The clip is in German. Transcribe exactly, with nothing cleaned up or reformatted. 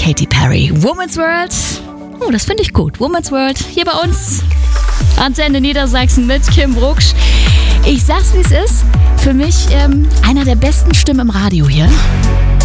Katy Perry. Woman's World. Oh, das finde ich gut. Woman's World hier bei uns. Antenne Niedersachsen mit Kim Brucksch. Ich sag's, wie es ist. Für mich ähm, einer der besten Stimmen im Radio hier.